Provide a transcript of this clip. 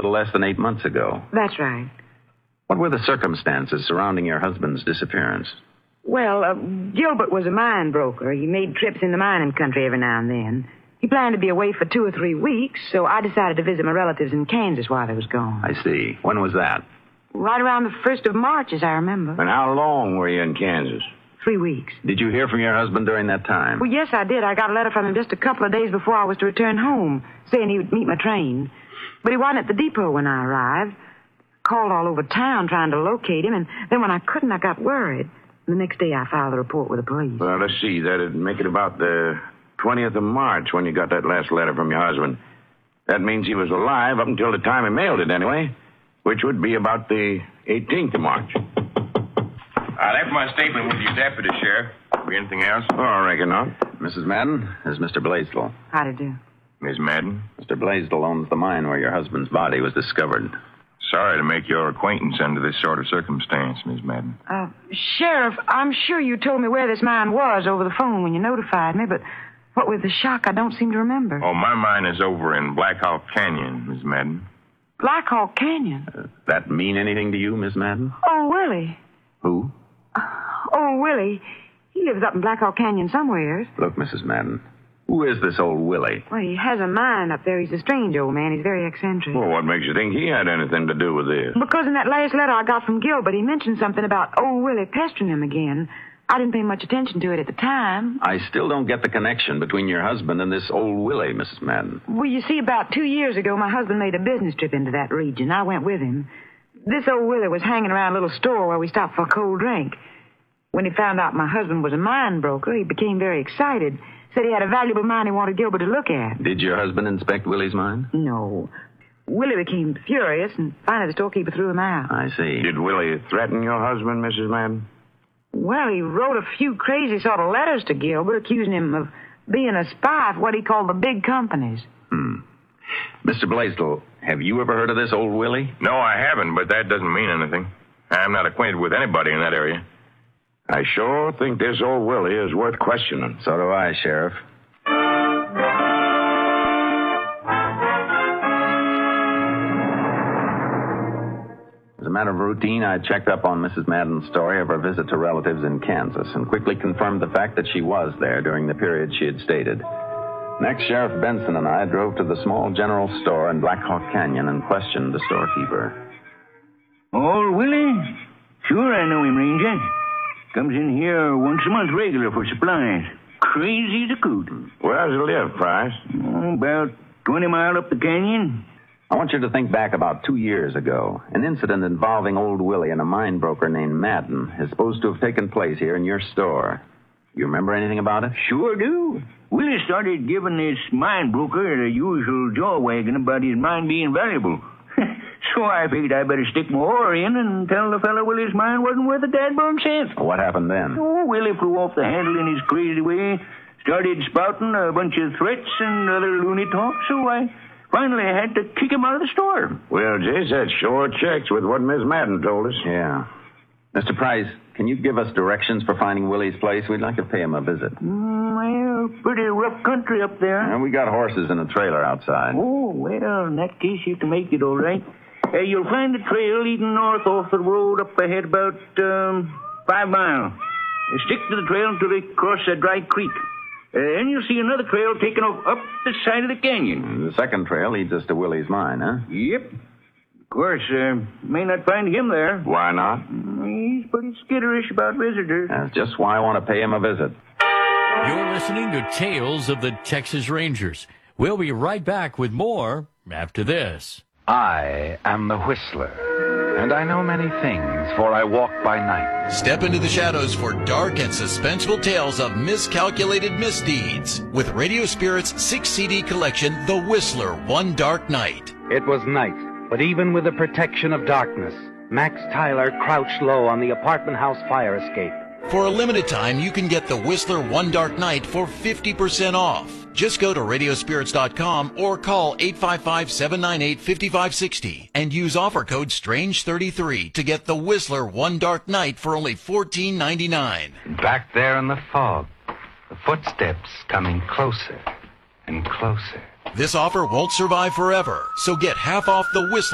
little less than 8 months ago. That's right. What were the circumstances surrounding your husband's disappearance? Well, Gilbert was a mine broker. He made trips in the mining country every now and then. He planned to be away for 2 or 3 weeks, so I decided to visit my relatives in Kansas while he was gone. I see. When was that? Right around the 1st of March, as I remember. And how long were you in Kansas? 3 weeks. Did you hear from your husband during that time? Well, yes, I did. I got a letter from him just a couple of days before I was to return home, saying he would meet my train. But he wasn't at the depot when I arrived. Called all over town trying to locate him, and then when I couldn't, I got worried. The next day, I filed a report with the police. Well, let's see. That'd make it about the 20th of March when you got that last letter from your husband. That means he was alive up until the time he mailed it, anyway, which would be about the 18th of March. I left my statement with your deputy, Sheriff. Be anything else? Oh, I reckon not. Mrs. Madden, this is Mr. Blaisdell. How'd it do? Miss Madden? Mr. Blaisdell owns the mine where your husband's body was discovered. Sorry to make your acquaintance under this sort of circumstance, Miss Madden. Sheriff, I'm sure you told me where this mine was over the phone when you notified me, but what with the shock, I don't seem to remember. Oh, my mine is over in Black Hawk Canyon, Miss Madden. Black Hawk Canyon? That mean anything to you, Miss Madden? Oh, Willie. Who? Oh, Willie. He lives up in Black Hawk Canyon somewhere. Look, Mrs. Madden, who is this old Willie? Well, he has a mine up there. He's a strange old man. He's very eccentric. Well, what makes you think he had anything to do with this? Because in that last letter I got from Gilbert, he mentioned something about old Willie pestering him again. I didn't pay much attention to it at the time. I still don't get the connection between your husband and this old Willie, Mrs. Madden. Well, you see, about 2 years ago, my husband made a business trip into that region. I went with him. This old Willie was hanging around a little store where we stopped for a cold drink. When he found out my husband was a mine broker, he became very excited. Said he had a valuable mine he wanted Gilbert to look at. Did your husband inspect Willie's mine? No. Willie became furious, and finally the storekeeper threw him out. I see. Did Willie threaten your husband, Mrs. Madden? Well, he wrote a few crazy sort of letters to Gilbert, accusing him of being a spy for what he called the big companies. Mr. Blaisdell, have you ever heard of this old Willie? No, I haven't, but that doesn't mean anything. I'm not acquainted with anybody in that area. I sure think this old Willie is worth questioning. So do I, Sheriff. As a matter of routine, I checked up on Mrs. Madden's story of her visit to relatives in Kansas and quickly confirmed the fact that she was there during the period she had stated. Next, Sheriff Benson and I drove to the small general store in Black Hawk Canyon and questioned the storekeeper. Old Willie? Sure, I know him, Ranger. Comes in here once a month regular for supplies. Crazy as a coot. Where does he live, Price? About 20 miles up the canyon. I want you to think back about 2 years ago. An incident involving old Willie and a mine broker named Madden is supposed to have taken place here in your store. You remember anything about it? Sure do. Willie started giving this mine broker the usual jaw wagging about his mine being valuable. So I figured I better stick my oar in and tell the fellow Willie's mine wasn't worth a dadburn cent. What happened then? Oh, Willie flew off the handle in his crazy way, started spouting a bunch of threats and other loony talk, so I finally had to kick him out of the store. Well, Jase, that sure checks with what Miss Madden told us. Yeah. Mr. Price, can you give us directions for finding Willie's place? We'd like to pay him a visit. Well, pretty rough country up there. And we got horses in a trailer outside. Oh, well, in that case, you can make it all right. You'll find the trail leading north off the road up ahead about 5 miles. Stick to the trail until they cross a dry creek. Then you'll see another trail taking off up the side of the canyon. And the second trail leads us to Willie's mine, huh? Yep. Of course, may not find him there. Why not? He's pretty skitterish about visitors. That's just why I want to pay him a visit. You're listening to Tales of the Texas Rangers. We'll be right back with more after this. I am the Whistler, and I know many things, for I walk by night. Step into the shadows for dark and suspenseful tales of miscalculated misdeeds with Radio Spirit's 6-CD collection, The Whistler, One Dark Night. It was night, but even with the protection of darkness, Max Tyler crouched low on the apartment house fire escape. For a limited time, you can get The Whistler, One Dark Night for 50% off. Just go to radiospirits.com or call 855-798-5560 and use offer code STRANGE33 to get The Whistler, One Dark Night for only $14.99. Back there in the fog, the footsteps coming closer and closer. This offer won't survive forever, so get half off The Whistler